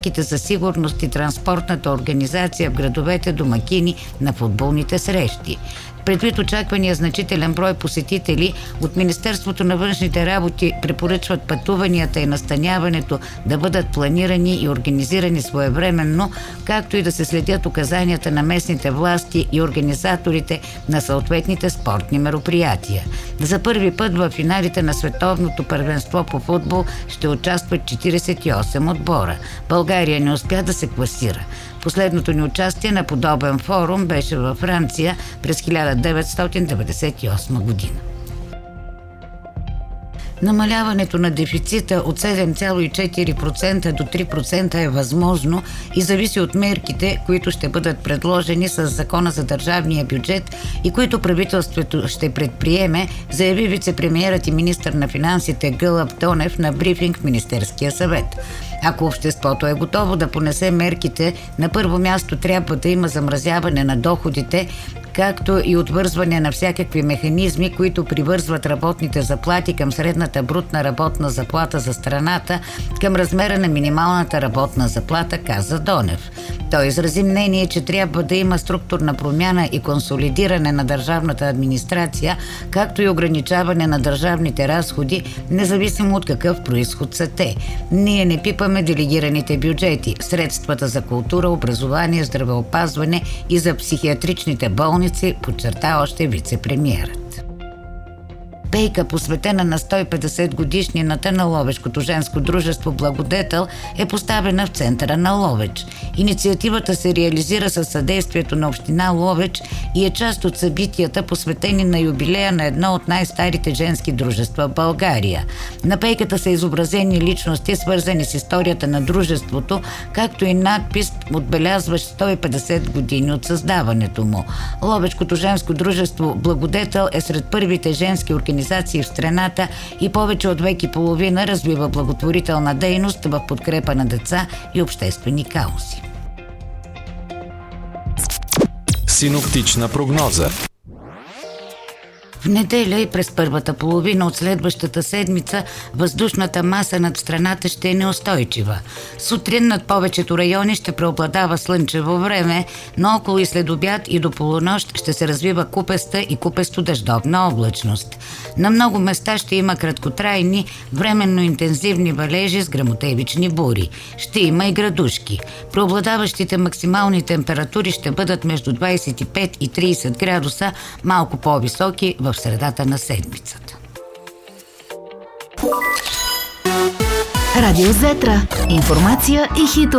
за сигурност и транспортната организация в градовете домакини на футболните срещи. Предвид очаквания значителен брой посетители, от Министерството на външните работи препоръчват пътуванията и настаняването да бъдат планирани и организирани своевременно, както и да се следят указанията на местните власти и организаторите на съответните спортни мероприятия. За първи път в финалите на Световното първенство по футбол ще участват 48 отбора. България не успя да се класира. Последното ни участие на подобен форум беше във Франция през 1998 година. Намаляването на дефицита от 7,4% до 3% е възможно и зависи от мерките, които ще бъдат предложени с Закона за държавния бюджет и които правителството ще предприеме, заяви вицепремиерът и министър на финансите Гълъб Донев на брифинг в Министерския съвет. Ако обществото е готово да понесе мерките, на първо място трябва да има замразяване на доходите, както и отвързване на всякакви механизми, които привързват работните заплати към средната брутна работна заплата за страната, към размера на минималната работна заплата, каза Донев. Той изрази мнение, че трябва да има структурна промяна и консолидиране на държавната администрация, както и ограничаване на държавните разходи, независимо от какъв произход са те. Ние не пипаме делегираните бюджети, средствата за култура, образование, здравеопазване и за психиатричните болници, подчерта още вицепремиерът. Пейка, посветена на 150 годишнината на Ловешкото женско дружество Благодетел, е поставена в центъра на Ловеч. Инициативата се реализира със съдействието на община Ловеч и е част от събитията, посветени на юбилея на едно от най-старите женски дружества в България. На пейката са изобразени личности, свързани с историята на дружеството, както и надпис, отбелязващ 150 години от създаването му. Ловешкото женско дружество Благодетел е сред първите женски организации в страната и повече от век и половина развива благотворителна дейност в подкрепа на деца и обществени каузи. Синоптична прогноза. В неделя и през първата половина от следващата седмица въздушната маса над страната ще е неустойчива. Сутрин над повечето райони ще преобладава слънчево време, но около и след обяд и до полунощ ще се развива купеста и купесто-дъждовна облачност. На много места ще има краткотрайни, временно интензивни валежи с гръмотевични бури. Ще има и градушки. Преобладаващите максимални температури ще бъдат между 25 и 30 градуса, малко по-високи в средата на седмицата. Радио Зетра. Информация и хитове.